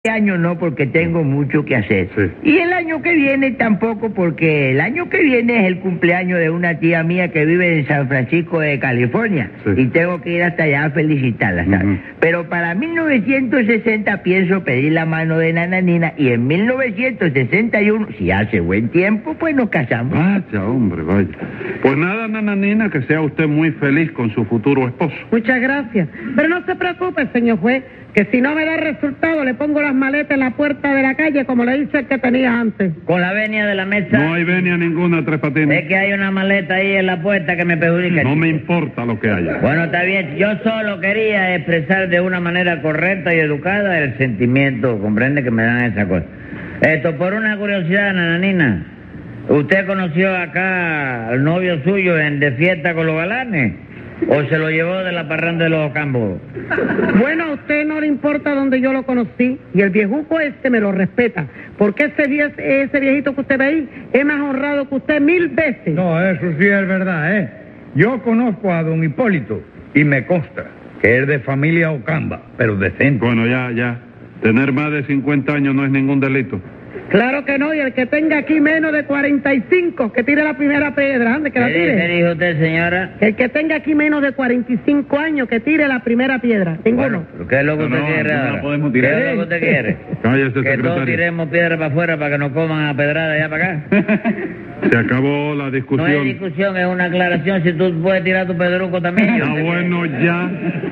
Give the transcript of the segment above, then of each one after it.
año no, porque tengo mucho que hacer. Sí. Y el año que viene tampoco, porque el año que viene es el cumpleaños de una tía mía que vive en San Francisco de California. Sí. Y tengo que ir hasta allá a felicitarla, ¿sabes? Pero para 1960 pienso pedir la mano de Nananina, y en 1961, si hace buen tiempo, pues nos casamos. Vaya, hombre, vaya. Pues nada, Nananina, que sea usted muy feliz con su futuro esposo. Muchas gracias. Pero no se preocupe, señor juez, que si no me da resultado, le pongo las maletas en la puerta de la calle, como le hice el que tenía antes. Con la venia de la mesa. No hay venia ninguna, Tres Patines. Es que hay una maleta ahí en la puerta que me perjudica. No me importa lo que haya. Bueno, está bien. Yo solo quería expresar de una manera correcta y educada el sentimiento, comprende, que me dan esas cosas. Por una curiosidad, Nananina, ¿usted conoció acá al novio suyo de fiesta con los galanes? ¿O se lo llevó de la parranda de los Ocampos? Bueno, a usted no le importa donde yo lo conocí, y el viejuco me lo respeta, porque ese viejito que usted ve ahí es más honrado que usted 1000 veces. No, eso sí es verdad, ¿eh? Yo conozco a don Hipólito y me consta que es de familia Ocamba, pero decente. Bueno, ya. Tener más de 50 años no es ningún delito. Claro que no, y el que tenga aquí menos de 45, que tire la primera piedra, ande, que la ¿Qué tire. dijo usted, señora? El que tenga aquí menos de 45 años, que tire la primera piedra. Ninguno. Bueno, ¿qué es lo que usted quiere no ahora? la podemos tirar. ¿Qué es lo que usted quiere? Cállese, Que todos secretario. tiremos piedra para afuera para que nos coman a pedrada allá para acá. Se acabó la No discusión. es discusión, es una aclaración. Si tú puedes tirar tu pedruco también. Ah, bueno, ya.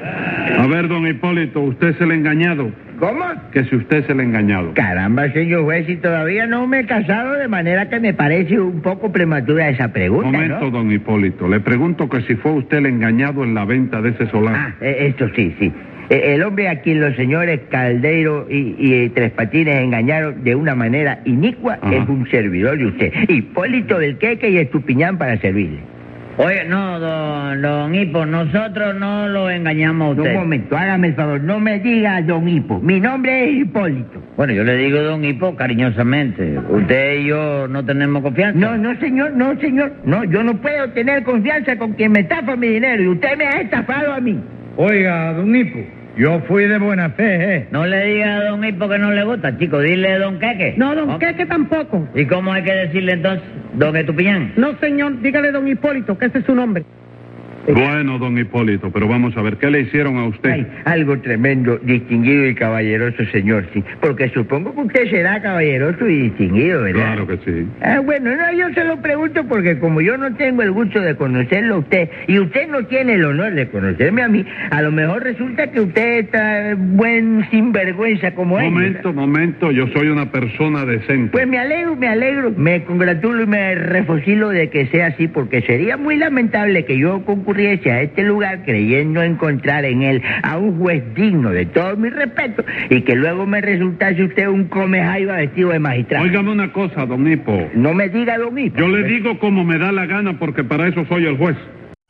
A ver, don Hipólito, usted es el engañado. ¿Cómo? Que si usted es el engañado. Caramba, señor juez, y todavía no me he casado, de manera que me parece un poco prematura esa pregunta, Momento, ¿no? don Hipólito. Le pregunto que si fue usted el engañado en la venta de ese solar. Esto sí. El hombre a quien los señores Caldeiro y Tres Patines engañaron de una manera inicua es un servidor de usted, Hipólito del Queque y Estupiñán, para servirle. Oye, no, don Hipo, nosotros no lo engañamos a usted. Un momento, hágame el favor, no me diga don Hipo, mi nombre es Hipólito. Bueno, yo le digo don Hipo cariñosamente. Usted y yo no tenemos confianza. No, señor, no, yo no puedo tener confianza con quien me estafa mi dinero, y usted me ha estafado a mí. Oiga, don Hipo, yo fui de buena fe, ¿eh? No le diga a don Hipo que no le gusta, chico, dile don Queque. No, don Queque tampoco. ¿Y cómo hay que decirle entonces? Don Estupiñán. No, señor, dígale don Hipólito, que ese es su nombre. Bueno, don Hipólito, pero vamos a ver, ¿qué le hicieron a usted? Ay, algo tremendo, distinguido y caballeroso, señor, sí. Porque supongo que usted será caballeroso y distinguido, ¿verdad? Claro que sí. Bueno, no, yo se lo pregunto porque como yo no tengo el gusto de conocerlo a usted, y usted no tiene el honor de conocerme a mí, a lo mejor resulta que usted está buen sinvergüenza como él. Momento, yo soy una persona decente. Pues me alegro, me congratulo y me refocilo de que sea así, porque sería muy lamentable que yo concurriese a este lugar creyendo encontrar en él a un juez digno de todo mi respeto, y que luego me resultase usted un comejaiba vestido de magistrado. Óigame una cosa, don Hipo. No me diga don Hipo. Yo le digo como me da la gana, porque para eso soy el juez.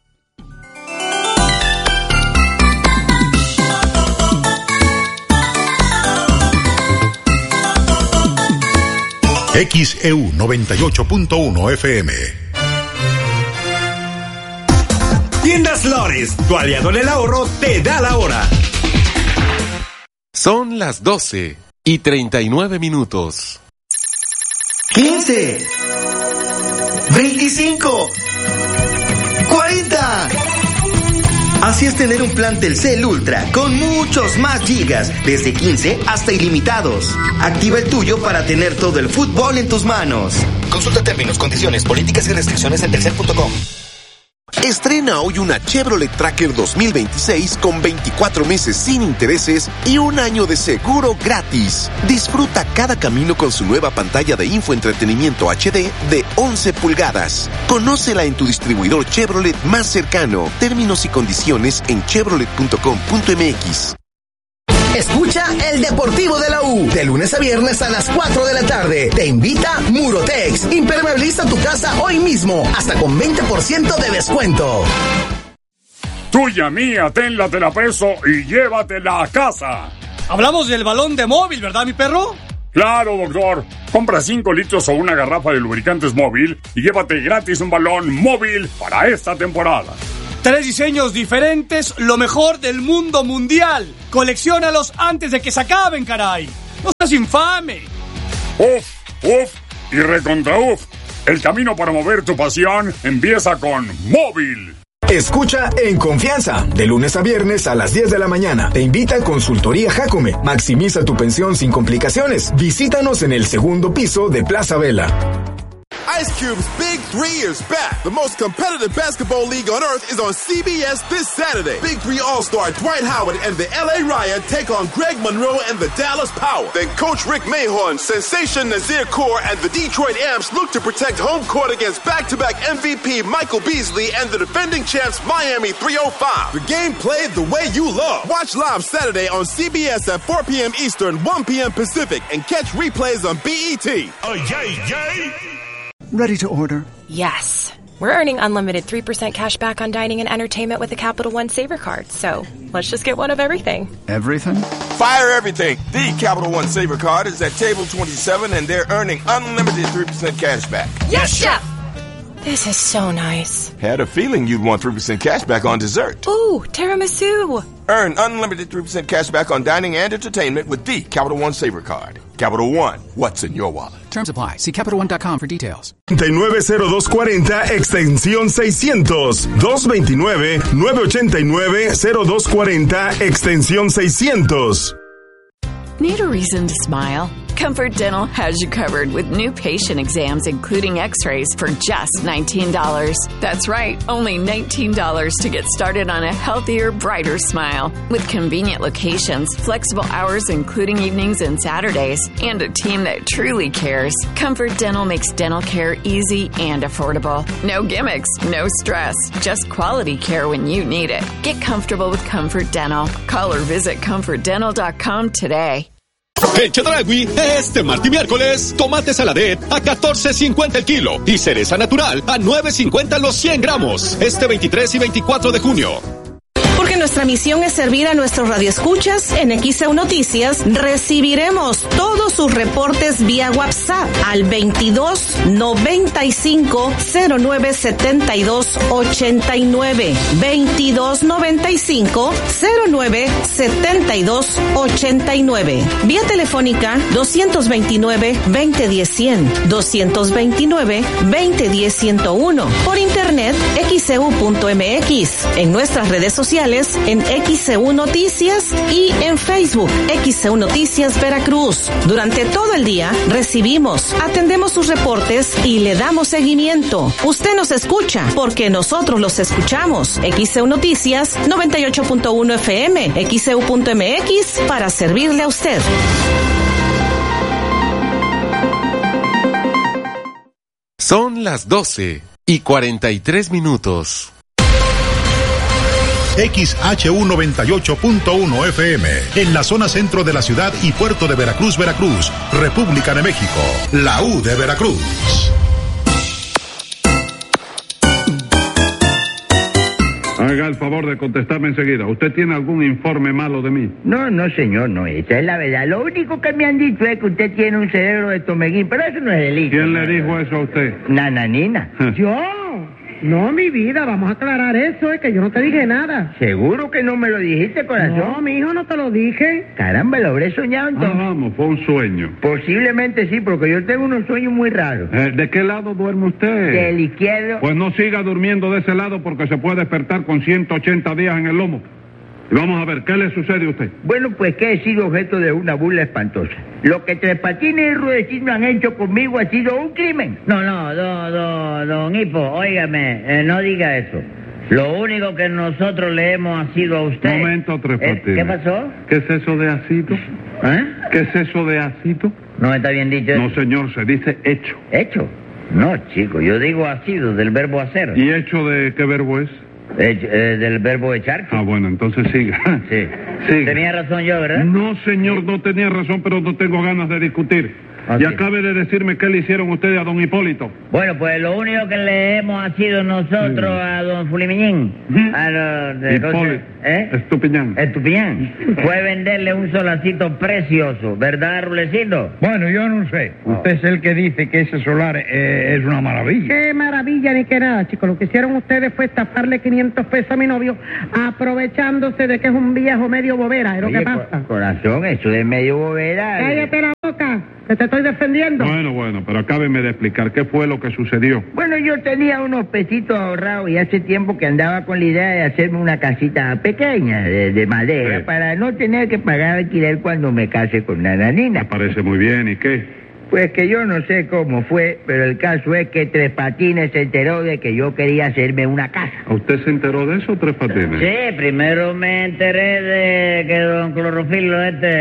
XEU 98.1 FM. Tiendas Lores, tu aliado en el ahorro, te da la hora. Son las 12:39. 15, 25, 40. Así es tener un plan Telcel Ultra con muchos más gigas, desde 15 hasta ilimitados. Activa el tuyo para tener todo el fútbol en tus manos. Consulta términos, condiciones, políticas y restricciones en telcel.com. Estrena hoy una Chevrolet Tracker 2026 con 24 meses sin intereses y un año de seguro gratis. Disfruta cada camino con su nueva pantalla de infoentretenimiento HD de 11 pulgadas. Conócela en tu distribuidor Chevrolet más cercano. Términos y condiciones en chevrolet.com.mx. Escucha el Deportivo de la U, de lunes a viernes a las 4 de la tarde. Te invita Murotex. Impermeabiliza tu casa hoy mismo, hasta con 20% de descuento. Tuya mía, tenla, te la peso y llévatela a casa. Hablamos del balón de móvil, ¿verdad, mi perro? Claro, doctor. Compra 5 litros o una garrafa de lubricantes móvil y llévate gratis un balón móvil para esta temporada. 3 diseños diferentes, lo mejor del mundo mundial. Colecciónalos antes de que se acaben, caray. ¡Es infame! Uf y recontra uf. El camino para mover tu pasión empieza con Móvil. Escucha En Confianza, de lunes a viernes a las 10 de la mañana. Te invita a Consultoría Jacome. Maximiza tu pensión sin complicaciones. Visítanos en el segundo piso de Plaza Vela. Ice Cube's Big 3 is back. The most competitive basketball league on earth is on CBS this Saturday. Big 3 All-Star Dwight Howard and the LA Riot take on Greg Monroe and the Dallas Power. Then Coach Rick Mahorn, Sensation Nazir Kaur, and the Detroit Amps look to protect home court against back-to-back MVP Michael Beasley and the defending champs Miami 305. The game played the way you love. Watch live Saturday on CBS at 4 p.m. Eastern, 1 p.m. Pacific, and catch replays on BET. Oh, yay! Ready to order? Yes. We're earning unlimited 3% cash back on dining and entertainment with the Capital One Saver Card. So let's just get one of everything. Everything? Fire everything. The Capital One Saver Card is at table 27 and they're earning unlimited 3% cash back. Yes, Chef! This is so nice. Had a feeling you'd want 3% cash back on dessert. Ooh, tiramisu. Earn unlimited 3% cash back on dining and entertainment with the Capital One Saver Card. Capital One, what's in your wallet? Terms apply. See CapitalOne.com for details. 390240, extensión 600. 229-989-0240, extensión 600. Need a reason to smile? Comfort Dental has you covered with new patient exams, including x-rays, for just $19. That's right, only $19 to get started on a healthier, brighter smile. With convenient locations, flexible hours, including evenings and Saturdays, and a team that truly cares, Comfort Dental makes dental care easy and affordable. No gimmicks, no stress, just quality care when you need it. Get comfortable with Comfort Dental. Call or visit ComfortDental.com today. En Chedraui, este martes y miércoles, tomate saladet a $14.50 el kilo y cereza natural a $9.50 los 100 gramos. Este 23 y 24 de junio. Porque nuestra misión es servir a nuestros radioescuchas. En XEU Noticias recibiremos todos sus reportes vía WhatsApp al 22 95 09 72 89 22 95 09 72 89. Vía telefónica 229 2010 100 229 2010 101. Por internet xeu.mx. En nuestras redes sociales en XEU Noticias y en Facebook XEU Noticias Veracruz. Durante todo el día recibimos, atendemos sus reportes y le damos seguimiento. Usted nos escucha porque nosotros los escuchamos. XEU Noticias 98.1 FM, XEU.mx para servirle a usted. Son las 12:43. XHU 98.1 FM, en la zona centro de la ciudad y puerto de Veracruz, Veracruz, República de México, la U de Veracruz. Haga el favor de contestarme enseguida. ¿Usted tiene algún informe malo de mí? No, señor, no. Esa es la verdad. Lo único que me han dicho es que usted tiene un cerebro de tomeguín, pero eso no es delito. ¿Quién le dijo eso a usted? Nananina. ¿Yo? No, mi vida, vamos a aclarar eso, es que yo no te dije nada. ¿Seguro que no me lo dijiste, corazón? No, mi hijo, no te lo dije. Caramba, lo habré soñado entonces. Vamos, fue un sueño. Posiblemente sí, porque yo tengo unos sueños muy raros. ¿De qué lado duerme usted? Del izquierdo. Pues no siga durmiendo de ese lado porque se puede despertar con 180 días en el lomo. Y vamos a ver, ¿qué le sucede a usted? Bueno, pues que he sido objeto de una burla espantosa. Lo que Tres Patines y Rudecindo han hecho conmigo ha sido un crimen. No, don Hipo, óigame, no diga eso. Lo único que nosotros le hemos sido a usted... Momento, Tres Patines. ¿Qué pasó? ¿Qué es eso de asito? ¿Qué es eso de asito? No está bien dicho. No, señor, se dice hecho. ¿Hecho? No, chico, yo digo asido, del verbo hacer. ¿Y hecho de qué verbo es? Del verbo echar. Ah, bueno, entonces siga. Sí. Siga. Tenía razón yo, ¿verdad? No, señor, no tenía razón, pero no tengo ganas de discutir. Y acabe de decirme qué le hicieron ustedes a don Hipólito. Bueno, pues lo único que le hemos sido nosotros a don Fulimiñín, a los Hipólito, Estupiñán, fue venderle un solacito precioso, ¿verdad, Rulecito? Bueno, yo no sé. Usted es el que dice que ese solar es una maravilla. Qué maravilla ni qué nada, chicos. Lo que hicieron ustedes fue estafarle 500 pesos a mi novio, aprovechándose de que es un viejo medio bobera, es lo que pasa. Corazón, eso es medio bobera. Cállate la que te estoy defendiendo. Bueno, pero acábeme de explicar qué fue lo que sucedió. Bueno, yo tenía unos pesitos ahorrados y hace tiempo que andaba con la idea de hacerme una casita pequeña de madera para no tener que pagar alquiler cuando me case con Nananina. Me parece muy bien, ¿y qué? Pues que yo no sé cómo fue, pero el caso es que Tres Patines se enteró de que yo quería hacerme una casa. ¿Usted se enteró de eso, Tres Patines? Sí, primero me enteré de que don Clorofilo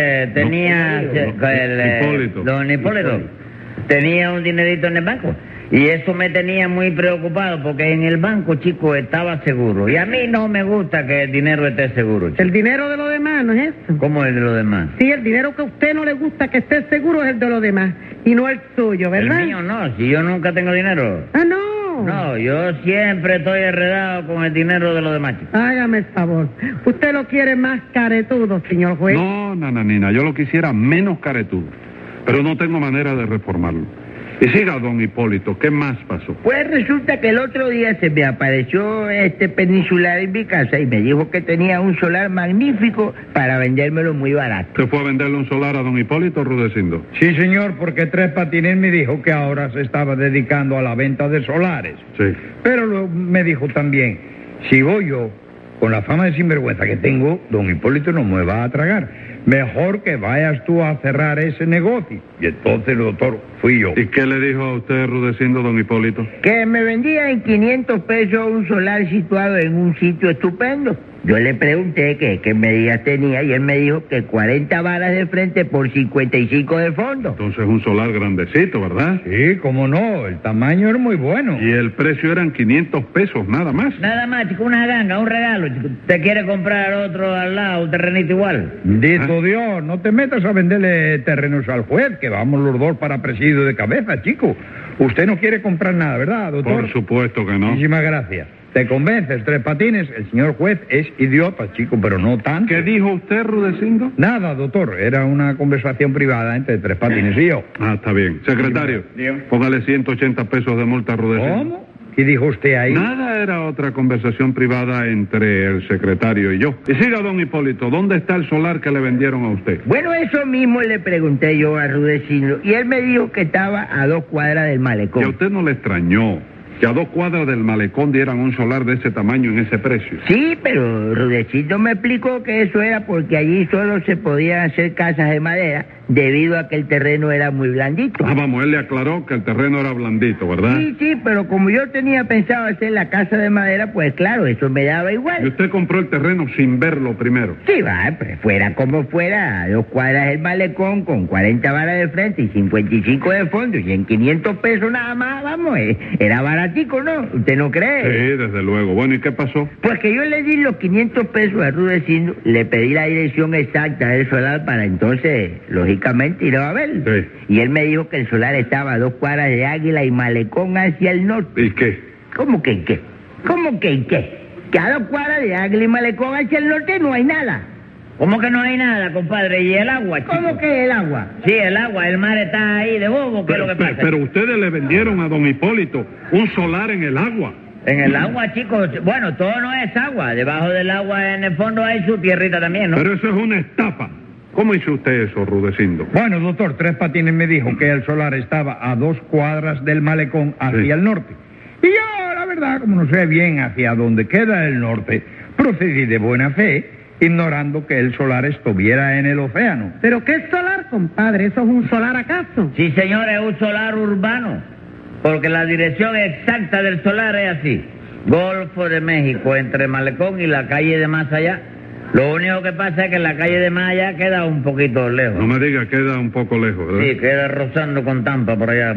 tenía... Hipólito. Don Hipólito tenía un dinerito en el banco. Y eso me tenía muy preocupado porque en el banco, chico, estaba seguro. Y a mí no me gusta que el dinero esté seguro, chico. El dinero de los demás, ¿no es eso? ¿Cómo es de los demás? Sí, el dinero que a usted no le gusta que esté seguro es el de los demás y no el suyo, ¿verdad? El mío no, si yo nunca tengo dinero. Ah, no. No, yo siempre estoy enredado con el dinero de los demás, chico. Hágame el favor. Usted lo quiere más caretudo, señor juez. No, Nananina, yo lo quisiera menos caretudo, pero no tengo manera de reformarlo. Y siga, don Hipólito, ¿qué más pasó? Pues resulta que el otro día se me apareció este peninsular en mi casa y me dijo que tenía un solar magnífico para vendérmelo muy barato. ¿Se fue a venderle un solar a don Hipólito, Rudecindo? Sí, señor, porque Tres Patines me dijo que ahora se estaba dedicando a la venta de solares. Sí. Pero me dijo también, si voy yo, con la fama de sinvergüenza que tengo, don Hipólito no me va a tragar. Mejor que vayas tú a cerrar ese negocio. Y entonces, doctor, fui yo. ¿Y qué le dijo a usted, Rudecindo, don Hipólito? Que me vendía en 500 pesos un solar situado en un sitio estupendo. Yo le pregunté qué medidas tenía y él me dijo que 40 varas de frente por 55 de fondo. Entonces un solar grandecito, ¿verdad? Sí, cómo no, el tamaño era muy bueno. Y el precio eran 500 pesos, nada más. Nada más, chico, una ganga, un regalo, chico. ¿Usted quiere comprar otro al lado, un terrenito igual? Dito Dios, no te metas a venderle terrenos al juez, que vamos los dos para presidio de cabeza, chico. Usted no quiere comprar nada, ¿verdad, doctor? Por supuesto que no. Muchísimas gracias. ¿Te convences, Tres Patines? El señor juez es idiota, chico, pero no tanto. ¿Qué dijo usted, Rudecindo? Nada, doctor. Era una conversación privada entre Tres Patines y yo. Ah, está bien. Secretario, póngale 180 pesos de multa a Rudecindo. ¿Cómo? ¿Qué dijo usted ahí? Nada, era otra conversación privada entre el secretario y yo. Y siga, don Hipólito, ¿dónde está el solar que le vendieron a usted? Bueno, eso mismo le pregunté yo a Rudecindo y él me dijo que estaba a 2 cuadras del malecón. ¿Y a usted no le extrañó que a 2 cuadras del malecón dieran un solar de ese tamaño en ese precio? Sí, pero Rudecindo me explicó que eso era porque allí solo se podían hacer casas de madera debido a que el terreno era muy blandito. Ah, vamos, él le aclaró que el terreno era blandito, ¿verdad? Sí, pero como yo tenía pensado hacer la casa de madera, pues claro, eso me daba igual. ¿Y usted compró el terreno sin verlo primero? Sí, va, pues fuera como fuera, a 2 cuadras del malecón con 40 varas de frente y 55 de fondo y en 500 pesos nada más, vamos, era baratico, ¿no? ¿Usted no cree? Sí, desde luego. Bueno, ¿y qué pasó? Pues que yo le di los 500 pesos a Rudecindo, le pedí la dirección exacta del solar para entonces, lógicamente, ir a verlo. Sí. Y él me dijo que el solar estaba a 2 cuadras de Águila y malecón hacia el norte. ¿Y qué? ¿Cómo que qué? ¿Cómo que qué? Que a 2 cuadras de Águila y malecón hacia el norte no hay nada. ¿Cómo que no hay nada, compadre? ¿Y el agua, chico? ¿Cómo que el agua? Sí, el agua, el mar está ahí de bobo, ¿qué es lo que pasa? Pero ustedes le vendieron a don Hipólito un solar en el agua. En el agua, chicos, bueno, todo no es agua. Debajo del agua, en el fondo, hay su tierrita también, ¿no? Pero eso es una estafa. ¿Cómo hizo usted eso, Rudecindo? Bueno, doctor, Tres Patines me dijo que el solar estaba a 2 cuadras del malecón hacia el norte. Y yo, la verdad, como no sé bien hacia dónde queda el norte, procedí de buena fe, ignorando que el solar estuviera en el océano. ¿Pero qué solar, compadre? ¿Eso es un solar acaso? Sí, señor, es un solar urbano, porque la dirección exacta del solar es así: Golfo de México, entre Malecón y la calle de más allá. Lo único que pasa es que la calle de más allá queda un poquito lejos. No me diga, queda un poco lejos, ¿verdad? Sí, queda rozando con Tampa por allá.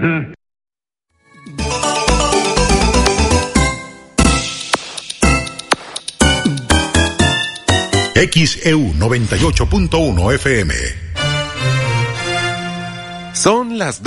XEU 98.1 FM. Son las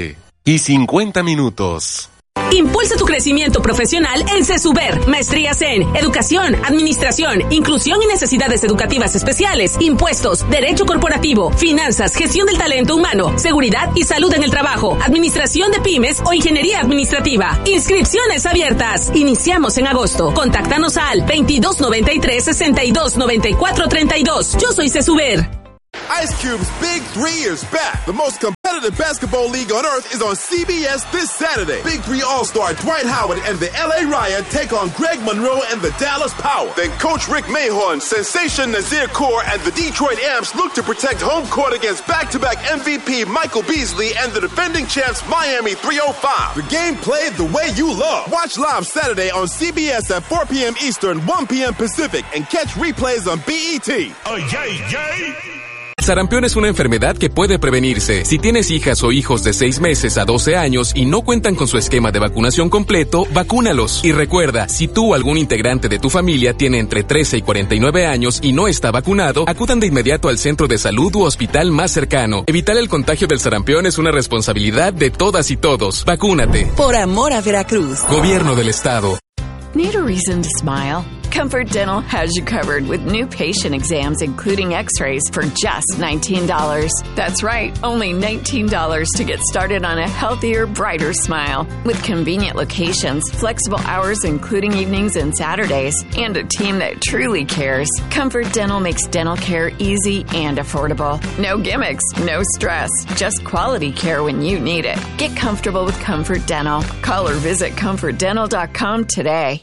12:50. Impulsa tu crecimiento profesional en CESUBER. Maestrías en Educación, Administración, Inclusión y Necesidades Educativas Especiales, Impuestos, Derecho Corporativo, Finanzas, Gestión del Talento Humano, Seguridad y Salud en el Trabajo, Administración de Pymes o Ingeniería Administrativa. Inscripciones abiertas. Iniciamos en agosto. Contáctanos al 2293-629432. Yo soy CESUBER. Ice Cube's Big Three is back. The most competitive basketball league on earth is on CBS this Saturday. Big Three All-Star Dwight Howard and the LA Riot take on Greg Monroe and the Dallas Power. Then Coach Rick Mahorn, Sensation Nazir Kaur, and the Detroit Amps look to protect home court against back-to-back MVP Michael Beasley and the defending champs Miami 305. The game played the way you love. Watch live Saturday on CBS at 4 p.m. Eastern, 1 p.m. Pacific, and catch replays on BET. Sarampión es una enfermedad que puede prevenirse. Si tienes hijas o hijos de 6 meses a 12 años y no cuentan con su esquema de vacunación completo, vacúnalos. Y recuerda, si tú o algún integrante de tu familia tiene entre 13 y 49 años y no está vacunado, acudan de inmediato al centro de salud u hospital más cercano. Evitar el contagio del sarampión es una responsabilidad de todas y todos. Vacúnate. Por amor a Veracruz. Gobierno del Estado. Need a reason to smile? Comfort Dental has you covered with new patient exams, including x-rays, for just $19. That's right, only $19 to get started on a healthier, brighter smile. With convenient locations, flexible hours including evenings and Saturdays, and a team that truly cares, Comfort Dental makes dental care easy and affordable. No gimmicks, no stress, just quality care when you need it. Get comfortable with Comfort Dental. Call or visit comfortdental.com today.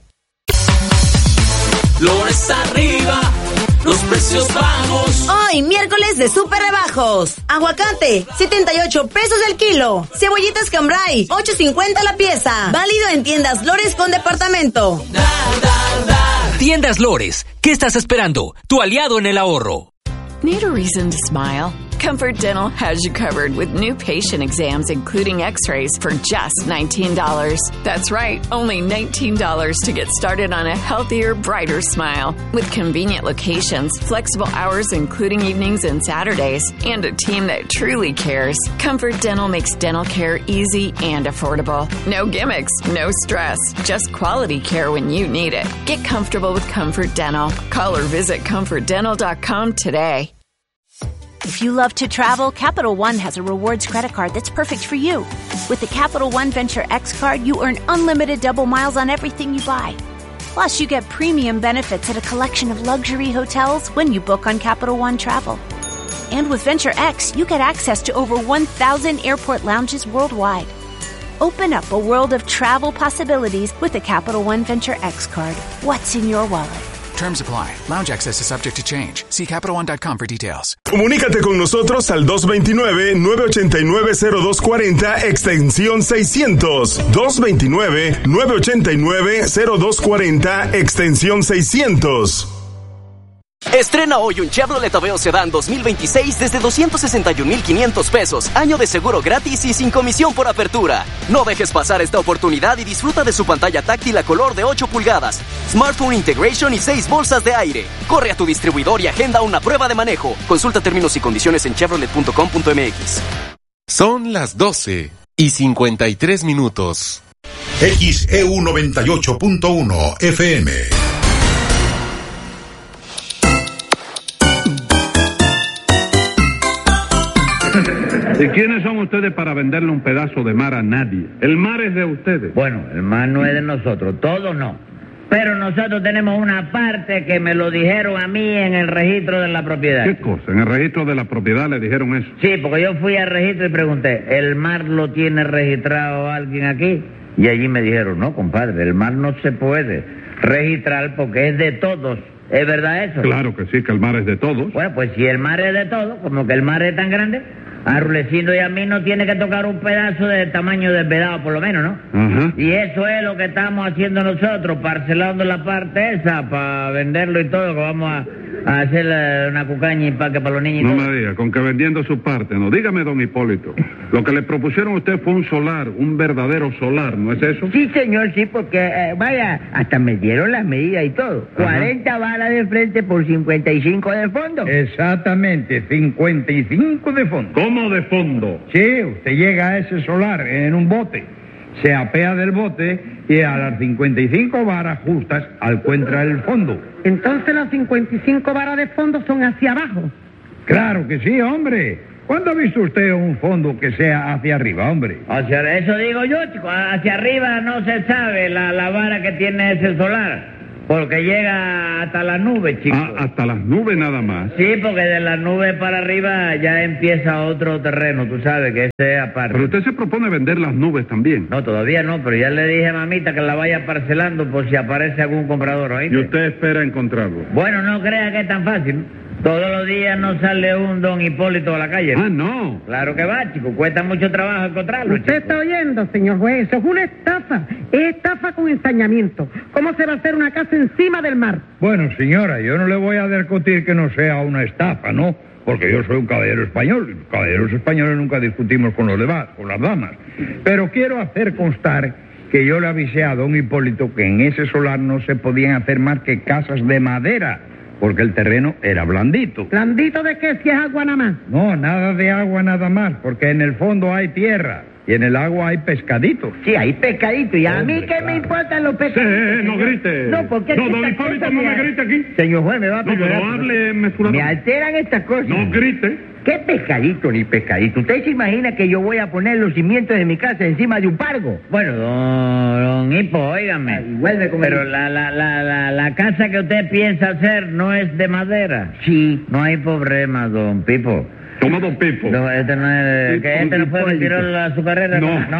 Flores arriba, los precios bajos. Hoy, miércoles de súper rebajos. Aguacate, 78 pesos el kilo. Cebollitas Cambray, 8.50 la pieza. Válido en tiendas Lores con departamento. Tiendas Lores, ¿qué estás esperando? Tu aliado en el ahorro. Need a reason to smile? Comfort Dental has you covered with new patient exams, including x-rays, for just $19. That's right, only $19 to get started on a healthier, brighter smile. With convenient locations, flexible hours including evenings and Saturdays, and a team that truly cares, Comfort Dental makes dental care easy and affordable. No gimmicks, no stress, just quality care when you need it. Get comfortable with Comfort Dental. Call or visit comfortdental.com today. If you love to travel, Capital One has a rewards credit card that's perfect for you. With the Capital One Venture X card, you earn unlimited double miles on everything you buy. Plus, you get premium benefits at a collection of luxury hotels when you book on Capital One Travel. And with Venture X, you get access to over 1,000 airport lounges worldwide. Open up a world of travel possibilities with the Capital One Venture X card. What's in your wallet? Terms apply. Lounge access is subject to change. See CapitalOne.com for details. Comunícate con nosotros al 229-989-0240, extensión 600. 229-989-0240, extensión 600. Estrena hoy un Chevrolet Aveo Sedán 2026 desde $261,500 pesos. Año de seguro gratis y sin comisión por apertura. No dejes pasar esta oportunidad y disfruta de su pantalla táctil a color de 8 pulgadas, Smartphone Integration y 6 bolsas de aire. Corre a tu distribuidor y agenda una prueba de manejo. Consulta términos y condiciones en chevrolet.com.mx. Son las 12:53. XEU 98.1 FM. ¿Y quiénes son ustedes para venderle un pedazo de mar a nadie? El mar es de ustedes. Bueno, el mar no es de nosotros, todo no. Pero nosotros tenemos una parte que me lo dijeron a mí en el registro de la propiedad. ¿Qué cosa? ¿En el registro de la propiedad le dijeron eso? Sí, porque yo fui al registro y pregunté, ¿el mar lo tiene registrado alguien aquí? Y allí me dijeron, no, compadre, el mar no se puede registrar porque es de todos. ¿Es verdad eso? Claro que sí, que el mar es de todos. Bueno, pues si el mar es de todos, como que el mar es tan grande, a Rulecindo y a mí no tiene que tocar un pedazo del tamaño del vedado, por lo menos, ¿no? Ajá. Y eso es lo que estamos haciendo nosotros, parcelando la parte esa para venderlo y todo, que vamos a hacer una cucaña y paque para los niños y no todo. me diga, con que vendiendo su parte, no. Dígame, don Hipólito, lo que le propusieron a usted fue un solar, un verdadero solar, ¿no es eso? Sí, señor, sí, porque, vaya, hasta me dieron las medidas y todo. Ajá. 40 varas de frente por 55 de fondo. Exactamente, 55 de fondo. ¿Cómo de fondo? Sí, usted llega a ese solar en un bote, se apea del bote y a las 55 varas justas encuentra el fondo. Entonces las 55 varas de fondo son hacia abajo. Claro que sí, hombre. ¿Cuándo ha visto usted un fondo que sea hacia arriba, hombre? Hacia eso digo yo, chico, hacia arriba no se sabe la vara que tiene ese solar. Porque llega hasta las nubes, chico. Hasta las nubes nada más. Sí, porque de las nubes para arriba ya empieza otro terreno, tú sabes que ese es aparte. Pero usted se propone vender las nubes también. No, todavía no, pero ya le dije a mamita que la vaya parcelando por si aparece algún comprador, ¿oíste? ¿Y usted espera encontrarlo? Bueno, no crea que es tan fácil. Todos los días no sale un don Hipólito a la calle. No. Claro que va, chico. Cuesta mucho trabajo encontrarlo, Usted está oyendo, señor juez. Eso es una estafa. Es estafa con ensañamiento. ¿Cómo se va a hacer una casa encima del mar? Bueno, señora, yo no le voy a discutir que no sea una estafa, ¿no? Porque yo soy un caballero español. Los caballeros españoles nunca discutimos con los demás, con las damas. Pero quiero hacer constar que yo le avisé a don Hipólito que en ese solar no se podían hacer más que casas de madera, porque el terreno era blandito. ¿Blandito de qué? Si es agua nada más. No, nada de agua nada más, porque en el fondo hay tierra y en el agua hay pescaditos. Sí, hay pescaditos. ¿Y a mí qué me importan los pescaditos? Sí, no grite. No, porque No, don Hipólito, no me grite aquí. Señor juez, me va a No, pero hable mesurado. Me alteran estas cosas. No grite. ¿Qué pescadito ni pescadito? ¿Usted se imagina que yo voy a poner los cimientos de mi casa encima de un pargo? Bueno, don Hipo, óigame. Pero la casa que usted piensa hacer no es de madera. Sí. No hay problema, don Pipo. Toma, don Pipo. No, este no es... ¿Que este no fue que tiró su carrera?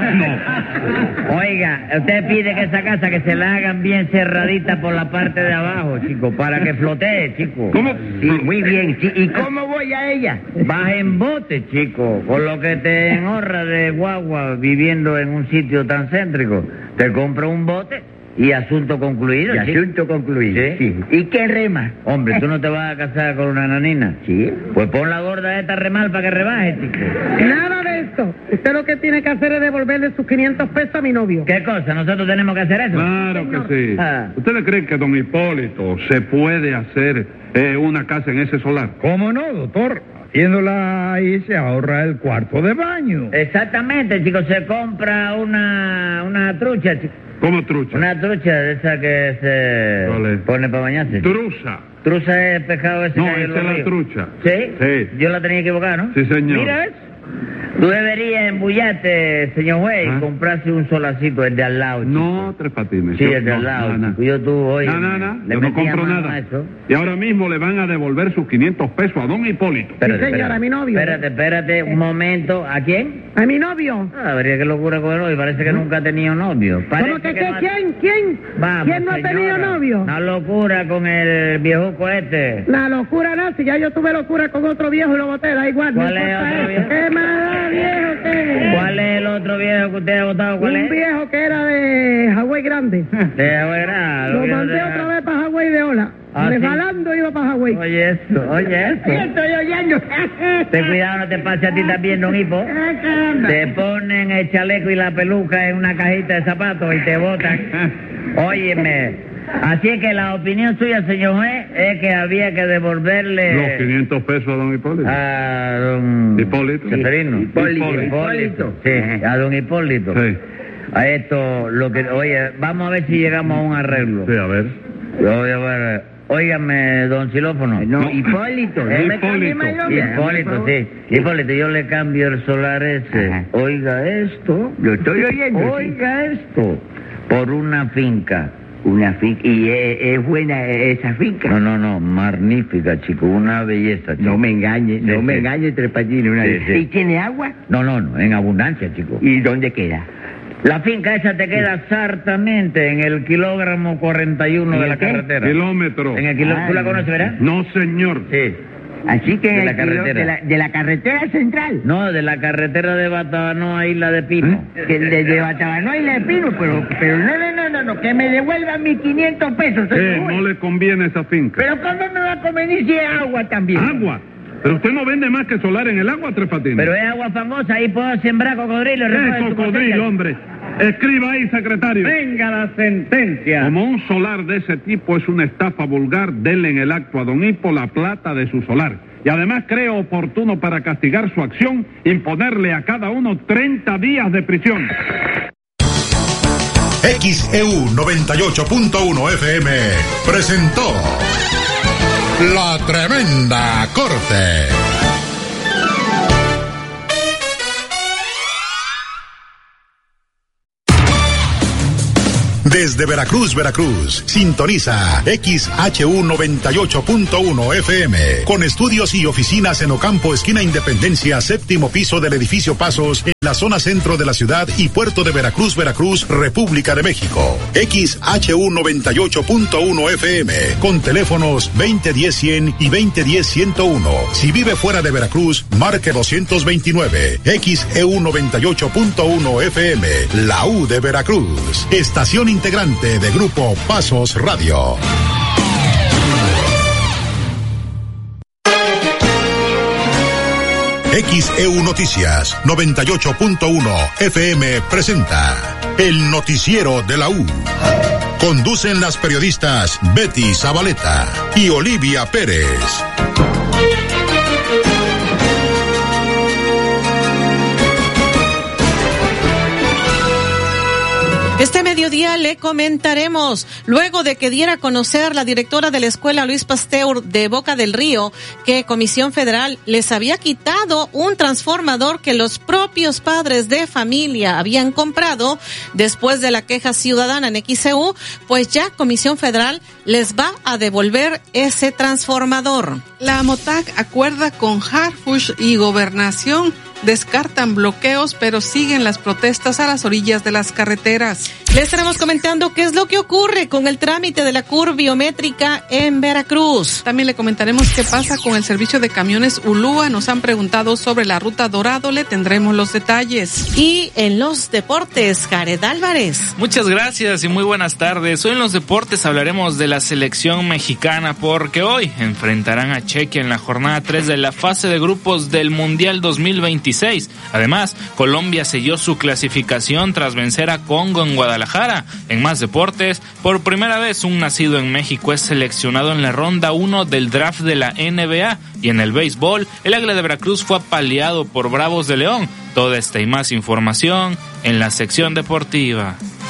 No. Oiga, usted pide que esa casa que se la hagan bien cerradita por la parte de abajo, chico, para que flotee, chico. ¿Cómo? Sí, muy bien. Sí. ¿Y cómo voy a ella? Vas en bote, chico, con lo que te enhorra de guagua viviendo en un sitio tan céntrico. Te compra un bote y asunto concluido. Y asunto concluido, sí. ¿Y qué rema? Hombre, ¿tú no te vas a casar con una nanina? Sí. Pues pon la gorda esta remal para que rebaje, chico. Nada de esto. Usted lo que tiene que hacer es devolverle sus 500 pesos a mi novio. ¿Qué cosa? ¿Nosotros tenemos que hacer eso? Claro que sí. ¿Ustedes creen que don Hipólito se puede hacer una casa en ese solar? ¿Cómo no, doctor? Haciéndola ahí se ahorra el cuarto de baño. Exactamente, chico. Se compra una trucha, chico. ¿Cómo trucha? Una trucha de esa que se pone para bañarse. Truza. Truza es el pescado ese. No, que hay en esa es los la ríos. trucha. ¿Sí? Sí. Yo la tenía equivocada, ¿no? Sí, señor. Mira eso. Tú deberías embullarte, señor juez, y comprarse un solacito, el de al lado, chico. No, Tres Patines. Sí, el de al lado. No. Yo tú, oye. No, yo no compro nada. Y ahora mismo le van a devolver sus 500 pesos a don Hipólito. Señora, a mi novio. Espérate un momento. ¿A quién? A mi novio. Habría que locura con el novio. Parece que nunca ha tenido novio. ¿Cómo que quién? ¿Quién? Vamos, ¿Quién no ha tenido novio? Una locura con el viejuco este. La locura no, si ya yo tuve locura con otro viejo y lo boté, da igual. ¿Cuál es otro viejo? ¿Qué más viejo que? ¿Cuál es el otro viejo que usted ha votado? ¿Cuál es? Un viejo que era de Hawái Grande. De Hawái Grande. Lo mandé otra vez para Hawái de ola. Resbalando iba para Hawái. Oye eso. Sí, estoy oyendo. Ten cuidado, no te pase a ti también, don Hipo. Te ponen el chaleco y la peluca en una cajita de zapatos y te botan. Óyeme. Así es que la opinión suya, señor juez, es que había que devolverle... Los 500 pesos a don Hipólito. A don... Hipólito. Seferino. Hipólito. Sí, a don Hipólito. Sí. A esto, lo que... Oye, vamos a ver si llegamos a un arreglo. Sí, a ver. Voy a ver... Óigame, don Xilófono. No, Hipólito. Hipólito, sí. Hipólito, yo le cambio el solar ese. Ajá. Oiga esto. Lo estoy oyendo. Oiga esto. Por una finca. Una finca. ¿Y es buena esa finca? No, magnífica, chico, una belleza, chico. No me engañe, Tres Patines. ¿Y tiene agua? No, en abundancia, chico. ¿Y dónde queda? La finca esa te queda exactamente en el kilogramo 41 de la carretera. Kilómetro. En el kilómetro. ¿Tú la conoces, verdad? No, señor. Sí. Así que de la carretera. De la carretera central. No, de la carretera de Batabanó a Isla de Pino. Que de Batabanó a Isla de Pino, pero no, que me devuelvan mis 500 pesos. No le conviene esa finca. Pero ¿cómo me va a convenir si es agua también? ¿Agua? Pero usted no vende más que solar en el agua, Tres Patines. Pero es agua famosa, ahí puedo sembrar cocodrilo. ¿Qué cocodrilo, hombre? Escriba ahí, secretario. Venga la sentencia. Como un solar de ese tipo es una estafa vulgar, denle en el acto a don Hipo la plata de su solar. Y además creo oportuno para castigar su acción, imponerle a cada uno 30 días de prisión. XEU 98.1 FM presentó La Tremenda Corte. Desde Veracruz, Veracruz, sintoniza XHU 98.1 FM, con estudios y oficinas en Ocampo, esquina Independencia, séptimo piso del edificio Pasos, en la zona centro de la ciudad y puerto de Veracruz, Veracruz, República de México. XHU 98.1 FM, con teléfonos 2010-100 y 2010-101. Si vive fuera de Veracruz, marque 229. XEU 98.1 FM, la U de Veracruz. Estación integrante de Grupo Pasos Radio. XEU Noticias 98.1 FM presenta el noticiero de la U. Conducen las periodistas Betty Zabaleta y Olivia Pérez. Este mediodía le comentaremos, luego de que diera a conocer la directora de la escuela Luis Pasteur de Boca del Río, que Comisión Federal les había quitado un transformador que los propios padres de familia habían comprado después de la queja ciudadana en XEU, pues ya Comisión Federal les va a devolver ese transformador. La AMOTAC acuerda con Harfush y Gobernación. Descartan bloqueos, pero siguen las protestas a las orillas de las carreteras. Les estaremos comentando qué es lo que ocurre con el trámite de la CUR biométrica en Veracruz. También le comentaremos qué pasa con el servicio de camiones Ulúa. Nos han preguntado sobre la ruta Dorado, le tendremos los detalles. Y en los deportes, Jared Álvarez. Muchas gracias y muy buenas tardes. Hoy en los deportes hablaremos de la selección mexicana porque hoy enfrentarán a Chequia en la jornada 3 de la fase de grupos del Mundial 2026. Además, Colombia selló su clasificación tras vencer a Congo en Guadalajara. En más deportes, por primera vez un nacido en México es seleccionado en la ronda 1 del draft de la NBA. Y en el béisbol, el Águila de Veracruz fue apaleado por Bravos de León. Toda esta y más información en la sección deportiva.